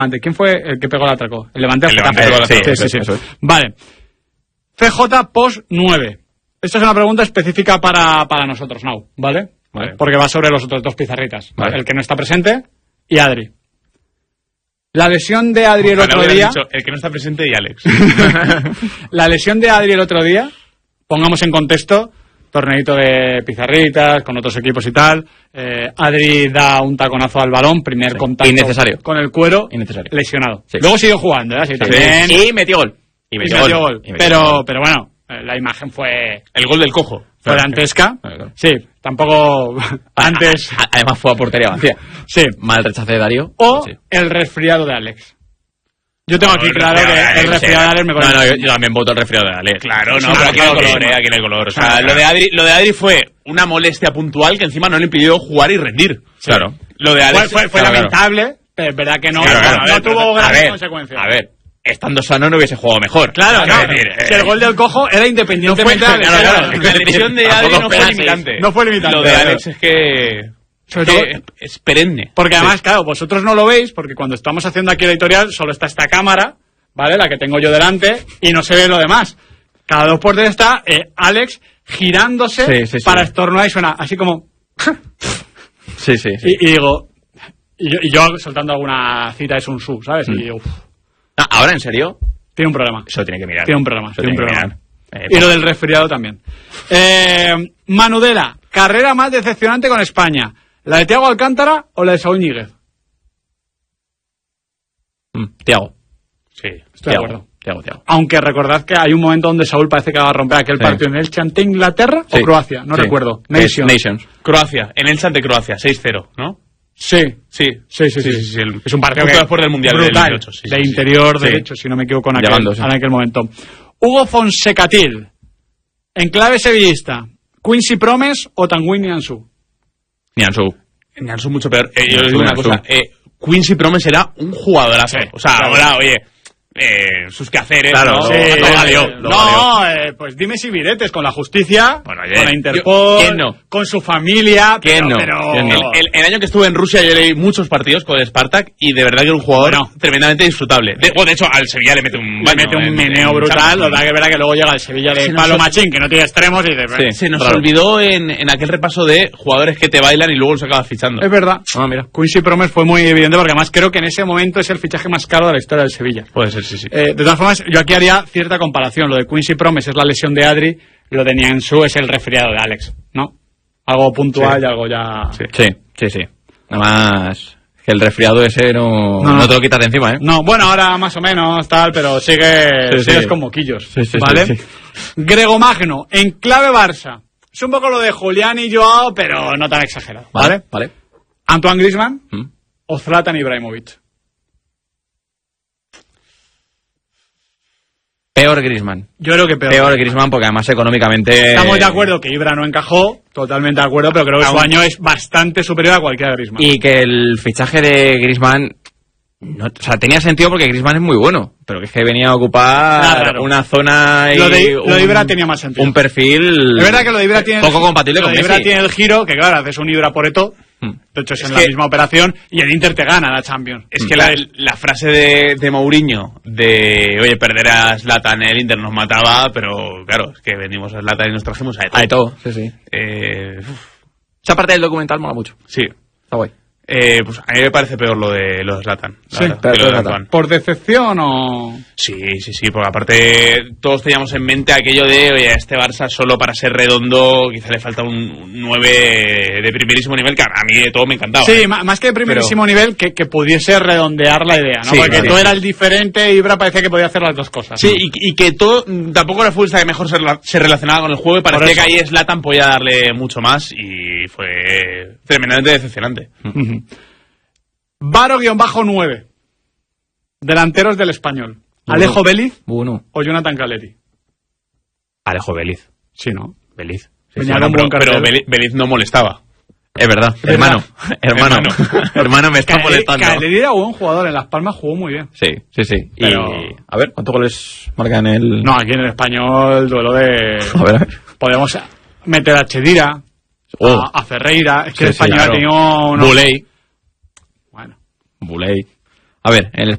¿Quién fue el que pegó el atraco? El Levante. Sí. Vale. CJ post 9. Esta es una pregunta específica para nosotros, Nau, ¿vale? Porque va sobre los otros dos pizarritas. Vale. El que no está presente y Adri. La lesión de Adri el otro día... Dicho, el que no está presente y Alex. La lesión de Adri el otro día, pongamos en contexto, torneito de pizarritas, con otros equipos y tal. Adri da un taconazo al balón, primer contacto innecesario. Con el cuero, innecesario. Lesionado. Sí. Luego siguió jugando, ¿eh? También. Y metió gol. Y metió gol. Pero bueno, la imagen fue... El gol del cojo. Fue dantesca. Claro. Sí, tampoco antes... Además fue a portería vacía. Sí. Mal rechace de Darío. O sí. el resfriado de Alex. Yo tengo aquí claro que el resfriado de Alex me parece... No, yo también voto el resfriado de Alex. Claro, no, pero aquí no hay color, aquí no hay color. O sea, lo de Adri fue una molestia puntual que encima no le impidió jugar y rendir. Claro. Lo de Alex fue lamentable, pero es verdad que no, no tuvo grandes consecuencias. A ver, estando sano no hubiese jugado mejor. Claro, no. Si el gol del cojo era independientemente de la lesión de Adri no fue limitante. No fue limitante. Lo de Alex es que... es perenne. Porque además, claro, vosotros no lo veis, porque cuando estamos haciendo aquí el editorial solo está esta cámara, ¿vale? La que tengo yo delante, y no se ve lo demás. Cada 2 por 3 está Alex girándose para estornudar y suena así como... Sí. Y digo... Y yo soltando alguna cita de Sun Tzu, ¿sabes? Y digo... ¿Ahora en serio? Tiene un problema. Eso tiene que mirar. Tiene un problema. Y lo del resfriado también. Manudela, carrera más decepcionante con España. ¿La de Thiago Alcántara o la de Saúl Ñíguez? Thiago. Sí, estoy de acuerdo. Thiago. Aunque recordad que hay un momento donde Saúl parece que va a romper aquel partido en Elche ante Inglaterra o Croacia, no recuerdo. Nations. Croacia, en Elche ante Croacia, 6-0, ¿no? Sí. Es un partido después del Mundial brutal, del 2018. De interior derecho, si no me equivoco, en aquel momento. Hugo Fonsecatil, en clave sevillista, Quincy Promes o Tanguy Nianzou. Nianzou mucho peor. Yo digo una cosa, Quincy Promes era un jugadorazo. O sea, ahora, oye... sus quehaceres, claro, ¿no? Pues dime si viretes con la justicia, bueno, con la Interpol, ¿quién no? con su familia. ¿Quién no? El año que estuve en Rusia yo leí muchos partidos con el Spartak y de verdad que era un jugador tremendamente disfrutable. De hecho, al Sevilla le mete un meneo brutal. Lo que es verdad que luego llega el Sevilla de Palo Machín, que no tiene extremos, y dice, se nos olvidó en aquel repaso de jugadores que te bailan y luego los acabas fichando. Es verdad. Mira, Quincy Promes fue muy evidente porque además creo que en ese momento es el fichaje más caro de la historia del Sevilla. Puede ser. Sí. De todas formas, yo aquí haría cierta comparación. Lo de Quincy Promes es la lesión de Adri, lo de Nianzou es el resfriado de Alex, ¿no? Algo puntual y algo ya... Sí. Nada más que el resfriado ese no te lo quitas de encima, ¿eh? No, bueno, ahora más o menos tal, pero sigues con moquillos, ¿vale? Sí. Grego Magno, en clave Barça. Es un poco lo de Julián y Joao, pero no tan exagerado, ¿vale? Antoine Griezmann o Zlatan Ibrahimovic. Peor Griezmann. Yo creo que peor Griezmann porque además económicamente... Estamos de acuerdo que Ibra no encajó, totalmente de acuerdo, pero creo que su año es bastante superior a cualquiera de Griezmann. Y que el fichaje de Griezmann... tenía sentido porque Griezmann es muy bueno, pero que es que venía a ocupar una zona y... Lo de Ibra tenía más sentido. Un perfil... Es verdad que lo de Ibra tiene... Poco compatible con Messi. Ibra tiene el giro, que claro, haces un Ibra por Eto'o, de hecho es en la misma operación, y el Inter te gana la Champions. Es que la frase de Mourinho de, oye, perder a Zlatan, el Inter nos mataba, pero claro, es que venimos a Zlatan y nos trajimos a Eto'o. A Eto'o, sí. Esa parte del documental mola mucho. Sí. Está guay. Pues a mí me parece peor lo de Zlatan. Sí, ¿por decepción o...? Sí, porque aparte todos teníamos en mente aquello de, oye, a este Barça solo para ser redondo quizá le falta un 9 de primerísimo nivel, que a mí de todo me encantaba. Sí, más que de primerísimo nivel, que pudiese redondear la idea, ¿no? Porque todo era el diferente y Ibra parecía que podía hacer las dos cosas. Sí, y que todo, tampoco era futbolista que mejor se relacionaba con el juego y parecía que ahí Zlatan podía darle mucho más y fue tremendamente decepcionante. Varo-9. Delanteros del Español. ¿Alejo Vélez o Jonathan Caleri? Alejo Vélez. Sí, ¿no? Vélez. Pero Vélez no molestaba. Es verdad. Hermano, me está molestando. Caleri era buen jugador. En Las Palmas jugó muy bien. Sí. Pero... Y, a ver, ¿cuántos goles marca en el...? No, aquí en el Español, duelo de... A ver. Podemos meter a Chedira, a Ferreira. Es que el Español ha tenido... Buley. A ver, en el